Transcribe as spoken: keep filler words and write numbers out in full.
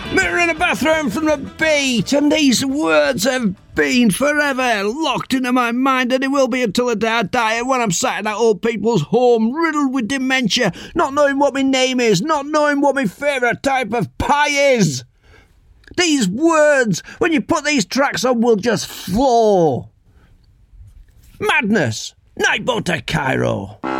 Mirror in a bathroom from the beat, and these words have been forever locked into my mind, and it will be until the day I die. And when I'm sat in that old people's home, riddled with dementia, not knowing what my name is, not knowing what my favourite type of pie is, these words, when you put these tracks on, will just flow. Madness. Nightboat to Cairo.